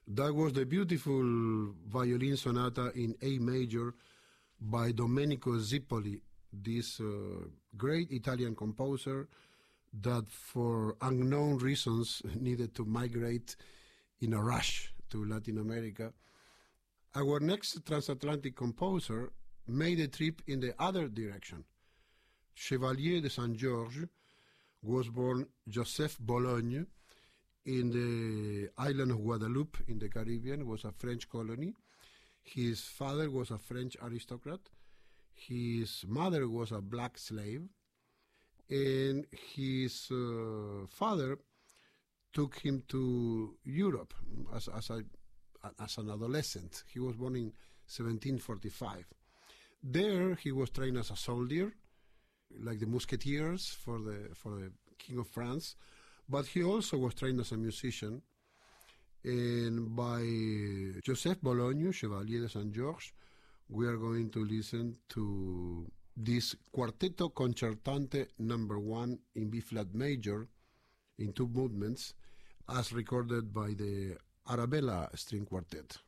That was the beautiful violin sonata in A major by Domenico Zippoli, this great Italian composer that for unknown reasons needed to migrate in a rush to Latin America. Our next transatlantic composer made a trip in the other direction. Chevalier de Saint-Georges was born Joseph Bologne in the island of Guadeloupe in the Caribbean. Was a French colony. His father was a French aristocrat. His mother was a black slave. And his father took him to Europe as an adolescent. He was born in 1745. There he was trained as a soldier, like the Musketeers for the King of France. But he also was trained as a musician. And by Joseph Bologne, Chevalier de Saint-Georges, we are going to listen to this Quartetto Concertante number 1 in B-flat major in 2 movements, as recorded by the Arabella String Quartet.